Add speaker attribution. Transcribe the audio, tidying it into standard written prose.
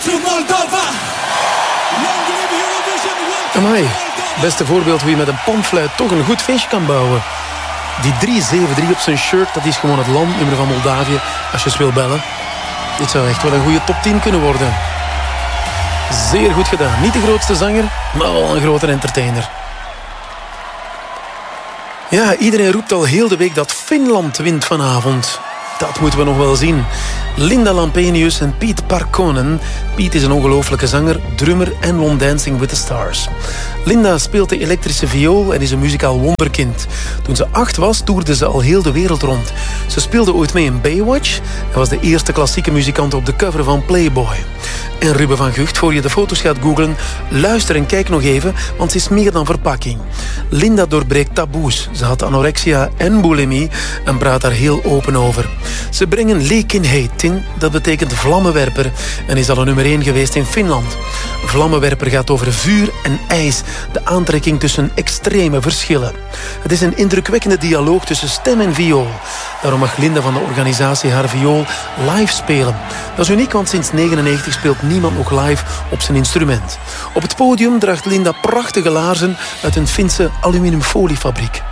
Speaker 1: Amai, beste voorbeeld hoe je met een panfluit toch een goed feestje kan bouwen. Die 373 op zijn shirt, dat is gewoon het landnummer van Moldavië, als je eens wil bellen. Dit zou echt wel een goede top 10 kunnen worden. Zeer goed gedaan. Niet de grootste zanger, maar wel een grote entertainer. Ja, iedereen roept al heel de week dat Finland wint vanavond. Dat moeten we nog wel zien. Linda Lampenius en Piet Parkkonen. Piet is een ongelooflijke zanger, drummer en won Dancing with the Stars. Linda speelt de elektrische viool en is een muzikaal wonderkind. Toen ze 8 was, toerde ze al heel de wereld rond. Ze speelde ooit mee in Baywatch en was de eerste klassieke muzikant op de cover van Playboy. En Ruben van Gucht, voor je de foto's gaat googlen, luister en kijk nog even, want ze is meer dan verpakking. Linda doorbreekt taboes. Ze had anorexia en bulimie en praat daar heel open over. Ze brengen Lekinheitin, dat betekent vlammenwerper, en is al een nummer 1 geweest in Finland. Vlammenwerper gaat over vuur en ijs, de aantrekking tussen extreme verschillen. Het is een indrukwekkende dialoog tussen stem en viool. Daarom mag Linda van de organisatie haar viool live spelen. Dat is uniek, want sinds 1999 speelt niemand nog live op zijn instrument. Op het podium draagt Linda prachtige laarzen uit een Finse aluminiumfoliefabriek.